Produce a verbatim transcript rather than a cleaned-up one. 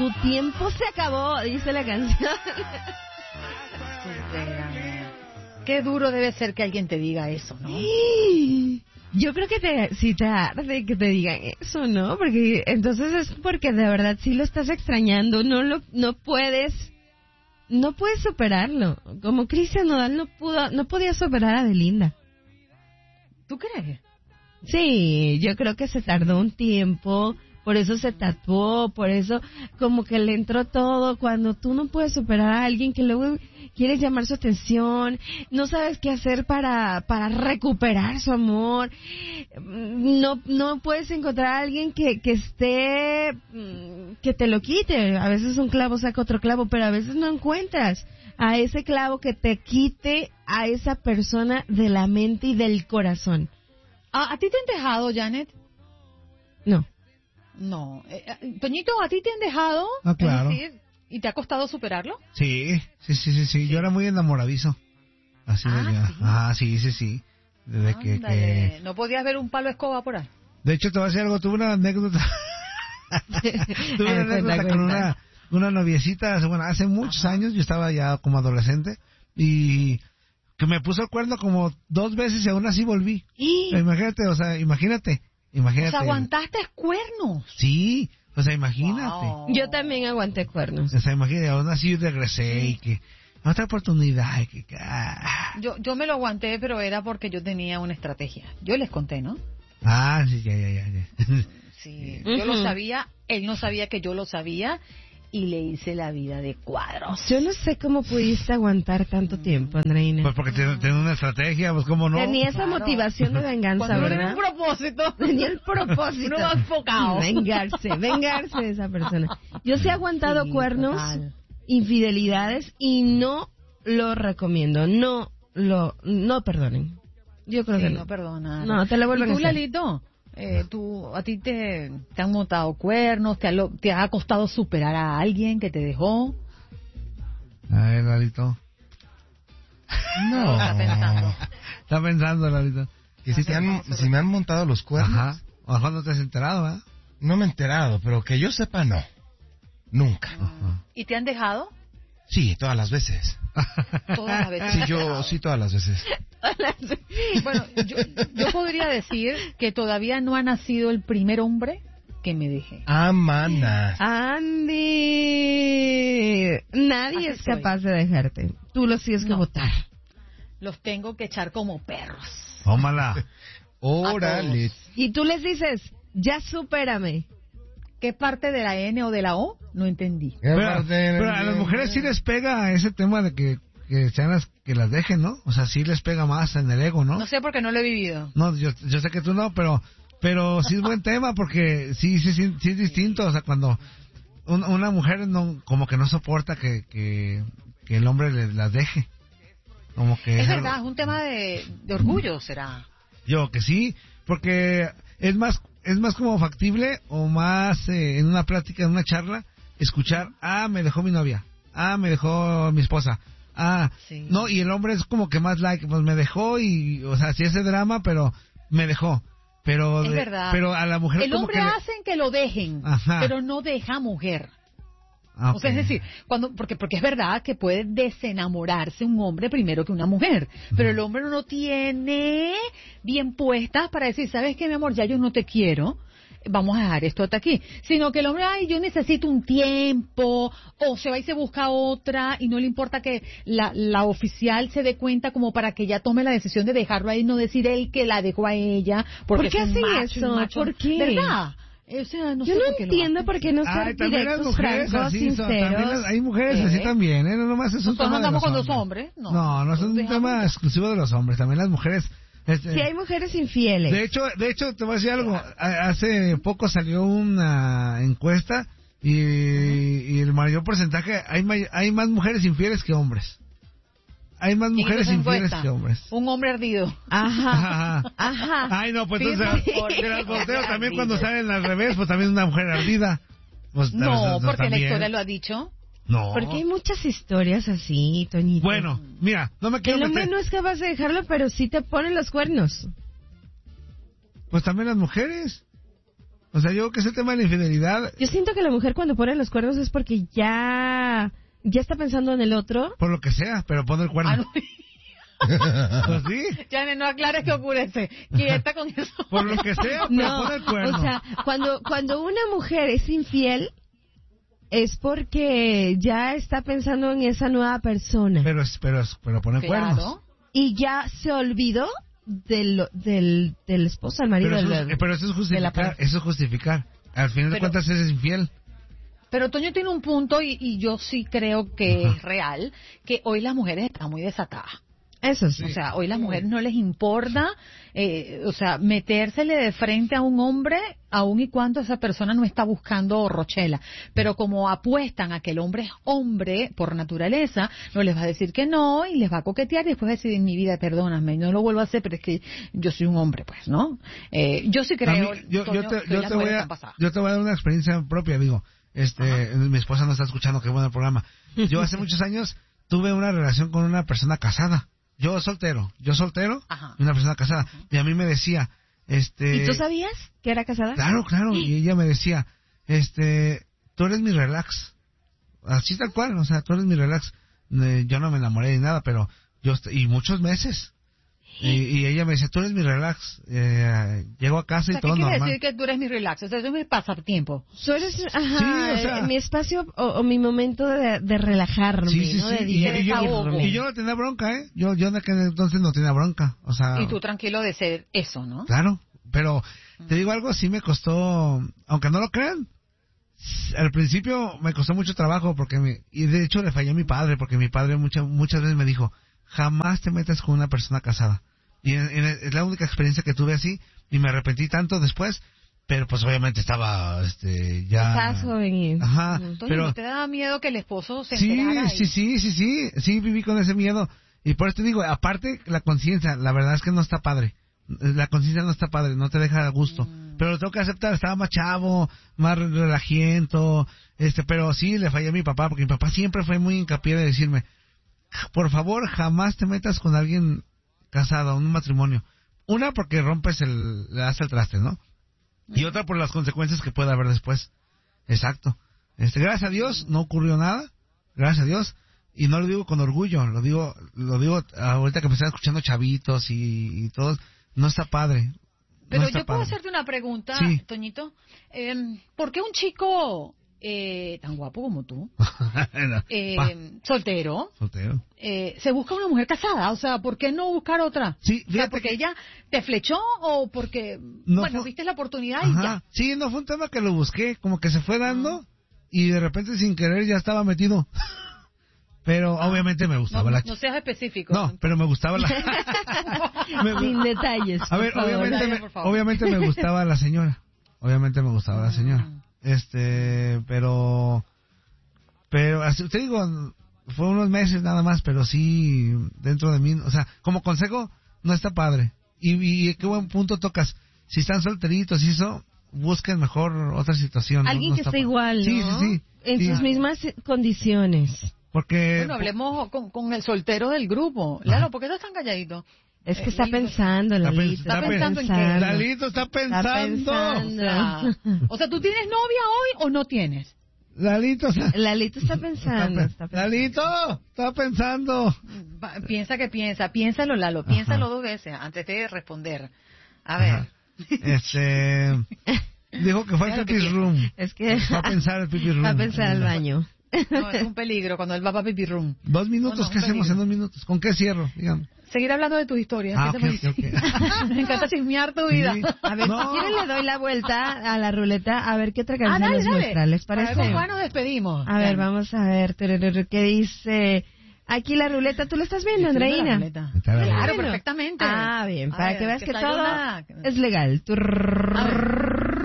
tu tiempo se acabó, dice la canción. Supérame. Qué duro debe ser que alguien te diga eso, ¿no? Yo creo que te, si te arde que te digan eso, ¿no? Porque entonces es porque de verdad sí lo estás extrañando, no lo, no puedes, no puedes superarlo. Como Cristian Nodal no pudo, no podía superar a Belinda. ¿Tú crees? Sí, yo creo que se tardó un tiempo, por eso se tatuó, por eso como que le entró todo. Cuando tú no puedes superar a alguien que luego quieres llamar su atención, no sabes qué hacer para para recuperar su amor, no no puedes encontrar a alguien que que esté, que te lo quite. A veces un clavo saca otro clavo, pero a veces no encuentras a ese clavo que te quite a esa persona de la mente y del corazón. ¿A, a ti te han dejado, Janet? No. No. Eh, Toñito, ¿a ti te han dejado? Ah, claro. Es decir, ¿y te ha costado superarlo? Sí, sí, sí, sí, sí. Yo era muy enamoradizo. Así Ah, de ya. ¿sí? Ah, sí, sí, sí. Desde que, que... ¿No podías ver un palo de escoba por ahí? De hecho, te voy a decir algo. Tuve una anécdota. Tuve una anécdota con una, una noviecita. Hace, bueno, hace muchos Ajá. años. Yo estaba ya como adolescente. Y que me puso el cuerno como dos veces y aún así volví. ¿Y? Imagínate, o sea, imagínate. Imagínate. O sea, aguantaste cuernos. Sí, o sea, imagínate. Wow. Yo también aguanté cuernos. O sea, imagínate, aún así regresé y que otra oportunidad. Y que, ah. Yo yo me lo aguanté, pero era porque yo tenía una estrategia. Yo les conté, ¿no? Ah, sí, ya, ya, ya. ya. Sí, uh-huh. Yo lo sabía, él no sabía que yo lo sabía. Y le hice la vida de cuadros. Yo no sé cómo pudiste aguantar tanto tiempo, Andreina. Pues porque tiene, tiene una estrategia, pues cómo no. Tenía esa claro. motivación de venganza, Cuando ¿verdad? Tenía un propósito. Tenía el propósito. Uno enfocado. Vengarse, vengarse de esa persona. Yo sí he aguantado sí, cuernos, total. infidelidades y no lo recomiendo. No lo, no perdonen. Yo creo sí, que no. no perdona. No, te lo vuelven a hacer. ¿Y tú, Lalito? Eh, tú, a ti te, te han montado cuernos, te ha, te ha costado superar a alguien que te dejó. A ver, Lalito. No. Está pensando. Está pensando, Lalito. Que si, te han, si me han montado los cuernos. Ajá. Ojalá no te has enterado, ¿eh? No me he enterado, pero que yo sepa, no. Nunca. Ajá. ¿Y te han dejado? Sí, todas las veces. Todas las veces. Sí, yo, sí, todas las veces. Bueno, yo, yo podría decir que todavía no ha nacido el primer hombre que me deje. Ah, mana. Andy, nadie Así es soy. capaz de dejarte. Tú los tienes que No. votar. Los tengo que echar como perros. Tómala. Órale. Y tú les dices, ya supérame. ¿Qué parte de la N o de la O? No entendí. Pero, pero a las mujeres sí les pega ese tema de que, que sean las que las dejen, ¿no? O sea, sí les pega más en el ego, ¿no? No sé porque no lo he vivido. No, yo, yo sé que tú no, pero pero sí es buen tema porque sí, sí, sí, sí es distinto. O sea, cuando un, una mujer no como que no soporta que, que, que el hombre le, las deje. Como que Es algo- verdad, es un tema de, de orgullo, será. Yo que sí, porque es más es más como factible o más eh, en una plática, en una charla, escuchar, ah, me dejó mi novia, ah, me dejó mi esposa, ah, Sí. no, y el hombre es como que más like, pues me dejó y, o sea, sí ese drama, pero me dejó, pero Es de- verdad. pero a la mujer El como hombre que le- hacen que lo dejen, Ajá. pero no deja mujer. Ah, O sea, es ok. decir, cuando porque porque es verdad que puede desenamorarse un hombre primero que una mujer, pero el hombre no lo tiene bien puestas para decir, ¿sabes qué, mi amor? Ya yo no te quiero, vamos a dejar esto hasta aquí. Sino que el hombre, ay, yo necesito un tiempo, o se va y se busca otra, y no le importa que la, la oficial se dé cuenta como para que ella tome la decisión de dejarlo ahí y no decir él que la dejó a ella. Porque ¿Por qué es un hacen macho, eso? un macho. ¿Por qué? ¿Verdad? O sea, no Yo sé no por qué lo entiendo hacen. por qué no Ay, ser también las directos, mujeres francos, así son, también sinceros. las- hay mujeres ¿Eh? así también, ¿eh? No nomás es un Nosotros tema de andamos los con los hombres. hombres, no. No, no es un Dejamos- tema exclusivo de los hombres, también las mujeres. este, Si hay mujeres infieles. De hecho, de hecho, te voy a decir algo. A- Hace poco salió una encuesta y, y el mayor porcentaje, hay, may- hay más mujeres infieles que hombres. Hay más ¿Quién hizo mujeres esa infieles encuesta? que hombres. Un hombre ardido. Ajá, Ajá. ajá. Ay, no, pues Sí, entonces, por- de las volteos también ardido. cuando salen al revés, pues también una mujer ardida. Pues, No, pues, porque la también. historia lo ha dicho. No. Porque hay muchas historias así, Toñito. Bueno, mira, no me quiero El hombre meter. no es capaz de dejarlo, pero sí te pone los cuernos. Pues también las mujeres. O sea, yo creo que ese tema de la infidelidad, Yo siento que la mujer cuando pone los cuernos es porque ya, ya está pensando en el otro. por lo que sea, pero pone el cuerno. Ah, no. Pues sí, Jane, no aclares que ocurre. Quieta con eso. por lo que sea, pero No, pone el cuerno. o sea, cuando, cuando una mujer es infiel, es porque ya está pensando en esa nueva persona. Pero, es- pero, es- pero pone Claro. cuernos. Y ya se olvidó del, del, del esposo, al marido. Pero eso, del- es, pero eso es de la justificar, pareja. eso es justificar. Al final de Pero- cuentas ese es infiel. Pero Toño tiene un punto y, y yo sí creo que Ajá. es real, que hoy las mujeres están muy desatadas. Eso sí. O sea, hoy las mujeres no les importa, eh, o sea, metérsele de frente a un hombre, aun y cuando esa persona no está buscando rochela. Pero como apuestan a que el hombre es hombre por naturaleza, no les va a decir que no y les va a coquetear y después va a decir, en mi vida, perdóname, no lo vuelvo a hacer, pero es que yo soy un hombre, pues, ¿no? Eh, yo sí A creo, mí- yo, Toño, yo te, que yo las te voy mujeres a, están pasadas. yo te voy a dar una experiencia propia, digo. Este, mi esposa no está escuchando, qué bueno el programa. Yo hace muchos años tuve una relación con una persona casada. Yo soltero, yo soltero, Ajá. y una persona casada. Y a mí me decía, este... ¿Y tú sabías que era casada? Claro, claro, y ella me decía, este, tú eres mi relax. Así tal cual, o sea, tú eres mi relax. Eh, yo no me enamoré ni nada, pero yo, est- y muchos meses. Y, y ella me decía, tú eres mi relax. Eh, llego a casa O sea, y ¿qué todo quiere normal. decir que tú eres mi relax? O sea, tú eres mi pasatiempo. Tú eres, ajá, Sí, o sea- eh, mi espacio o, o mi momento de, de relajarme, Sí, sí, ¿no? De sí. Y, y yo, divertirme. y yo no tenía bronca, ¿eh? Yo, yo en aquel entonces no tenía bronca. O sea, Y tú tranquilo de ser eso, ¿no? claro. Pero te digo algo, sí me costó, aunque no lo crean, s- al principio me costó mucho trabajo porque me, y de hecho le fallé a mi padre porque mi padre muchas muchas veces me dijo, jamás te metas con una persona casada. Y en- en- es la única experiencia que tuve así y me arrepentí tanto después, pero pues obviamente estaba, este, ya. Estás joven y... Ajá, Toño, pero ¿no te da miedo que el esposo se sí, enterara? sí, y- sí, sí, sí, sí, viví con ese miedo. Y por eso te digo, aparte la conciencia, la verdad es que no está padre. La conciencia no está padre, no te deja a gusto. Mm. Pero lo tengo que aceptar, estaba más chavo, más relajiento, este, pero sí le fallé a mi papá, porque mi papá siempre fue muy hincapié de decirme, por favor, jamás te metas con alguien casado, un matrimonio. Una, porque rompes el, le das el traste, ¿no? Y otra por las consecuencias que puede haber después. Exacto. Este, gracias a Dios no ocurrió nada, gracias a Dios, y no lo digo con orgullo, lo digo, lo digo ahorita que me están escuchando chavitos y, y todos, no está padre. No Pero está yo puedo padre. hacerte una pregunta, Sí. Toñito. Eh, ¿Por qué un chico eh, tan guapo como tú, No, eh, pa, soltero, soltero. eh, se busca una mujer casada? O sea, ¿por qué no buscar otra? Sí, O sea, fíjate ¿porque que- ella te flechó o porque, No bueno, fue- viste la oportunidad y Ajá. ya? Sí, no fue un tema que lo busqué, como que se fue dando y de repente sin querer ya estaba metido. Pero obviamente me No, gustaba no, la no chica. seas específico. No, pero me gustaba la... me- Sin detalles, A por ver, favor. obviamente, Dale, me, por favor. obviamente me gustaba la señora. Obviamente me gustaba la señora. Mm. Este, pero... Pero, así, te digo, fue unos meses nada más, pero sí, dentro de mí, o sea, como consejo, no está padre. Y, y qué buen punto tocas. Si están solteritos y eso, busquen mejor otra situación. ¿no? Alguien No que está esté pa- igual, ¿no? Sí, sí, sí. En Sí. sus mismas condiciones. Porque... Bueno, hablemos con, con el soltero del grupo. Lalo, ¿por qué estás tan calladito? Es que Eh, está Lito. pensando, Está Lalito. pens- está pensando en qué? Lalito está pensando. O sea, o sea, ¿tú tienes novia hoy o no tienes? Lalito está... Lalito está pensando. Está está pe- pensando. Lalito, está pensando. Va, Piensa que piensa, piénsalo, Lalo, piénsalo dos veces antes de responder. A ver. Ajá. Este... Dijo que fue Mira al lo que pipí piensa. room. Es que Va a pensar el pipí room. va a pensar al baño. No, es un peligro cuando él va para Pipi Room. Dos minutos, No, no, ¿qué un hacemos peligro. en dos minutos? ¿Con qué cierro? Dígame. Seguir hablando de tus historias. Ah, ¿qué te ok, parece? ok, ok. Me encanta chismear tu vida. Sí. A ver, No. si quieren le doy la vuelta a la ruleta a ver qué otra Ah, canción dale, nos dale. muestra. ¿Les Para parece? algo bueno nos despedimos. A ver, Dale. vamos a ver. Turururu, ¿qué dice? Aquí la ruleta, ¿tú la estás viendo, Estoy viendo la Andreina? ruleta. Está bien. Claro, Bueno. perfectamente. Ah, bien, A para ver, que veas que salga todo una- es legal. Turururu.